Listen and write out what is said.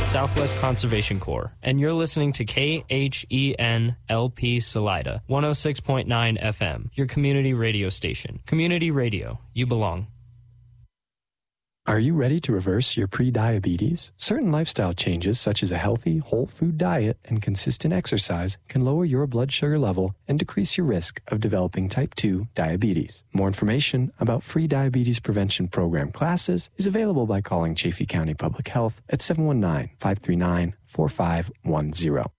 Southwest Conservation Corps, and you're listening to KHEN-LP Salida, 106.9 FM, your community radio station. Community radio, you belong. Are you ready to reverse your pre-diabetes? Certain lifestyle changes, such as a healthy, whole food diet and consistent exercise, can lower your blood sugar level and decrease your risk of developing type 2 diabetes. More information about free diabetes prevention program classes is available by calling Chaffee County Public Health at 719-539-4510.